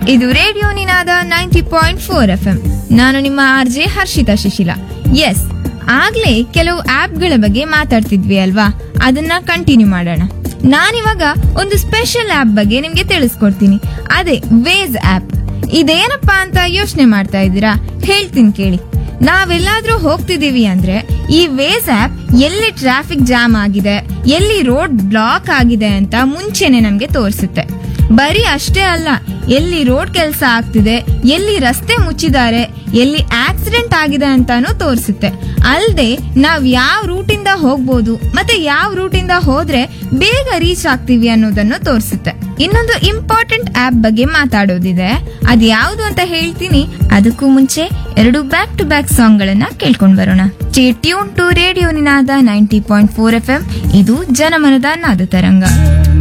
ಇದು ರೇಡಿಯೋ ನಿನಾದ 90.4 FM. ನಾನು ನಿಮ್ಮ RJ ಹರ್ಷಿತಾ ಶಿಶಿಲ. ಎಸ್, ಆಗ್ಲೇ ಕೆಲವು ಆಪ್ಗಳ ಬಗ್ಗೆ ಮಾತಾಡ್ತಿದ್ವಿ ಅಲ್ವಾ, ಅದನ್ನ ಕಂಟಿನ್ಯೂ ಮಾಡೋಣ. ನಾನಿವಾಗ ಒಂದು ಸ್ಪೆಷಲ್ ಆಪ್ ಬಗ್ಗೆ ನಿಮ್ಗೆ ತಿಳಿಸ್ಕೊಡ್ತೀನಿ. ಅದೇ ವೇಜ್ ಆಪ್. ಇದೇನಪ್ಪಾ ಅಂತ ಯೋಚನೆ ಮಾಡ್ತಾ ಇದ್ದೀರಾ? ಹೇಳ್ತೀನಿ ಕೇಳಿ. ನಾವೆಲ್ಲಾದ್ರೂ ಹೋಗ್ತಿದೀವಿ ಅಂದ್ರೆ ಈ ವೇಜ್ ಆಪ್ ಎಲ್ಲಿ ಟ್ರಾಫಿಕ್ ಜಾಮ್ ಆಗಿದೆ, ಎಲ್ಲಿ ರೋಡ್ ಬ್ಲಾಕ್ ಆಗಿದೆ ಅಂತ ಮುಂಚೆನೆ ನಮ್ಗೆ ತೋರಿಸುತ್ತೆ. ಬರೀ ಅಷ್ಟೇ ಅಲ್ಲ, ಎಲ್ಲಿ ರೋಡ್ ಕೆಲಸ ಆಗ್ತಿದೆ, ಎಲ್ಲಿ ರಸ್ತೆ ಮುಚ್ಚಿದ್ದಾರೆ, ಎಲ್ಲಿ ಆಕ್ಸಿಡೆಂಟ್ ಆಗಿದೆ ಅಂತಾನೂ ತೋರಿಸುತ್ತೆ. ಅಲ್ಲದೆ ನಾವ್ ಯಾವ ರೂಟಿಂದ ಹೋಗ್ಬೋದು ಮತ್ತೆ ಯಾವ ರೂಟಿಂದ ಹೋದ್ರೆ ಬೇಗ ರೀಚ್ ಆಗ್ತೀವಿ ಅನ್ನೋದನ್ನು ತೋರಿಸುತ್ತೆ. ಇನ್ನೊಂದು ಇಂಪಾರ್ಟೆಂಟ್ ಆಪ್ ಬಗ್ಗೆ ಮಾತಾಡೋದಿದೆ, ಅದ್ ಯಾವುದು ಅಂತ ಹೇಳ್ತೀನಿ. ಅದಕ್ಕೂ ಮುಂಚೆ 2 ಬ್ಯಾಕ್ ಟು ಬ್ಯಾಕ್ ಸಾಂಗ್ ಗಳನ್ನ ಕೇಳ್ಕೊಂಡ್ ಬರೋಣ. Stay tune to radio Ninada 90.4 FM. ಇದು ಜನಮನದ ನಾದ ತರಂಗ.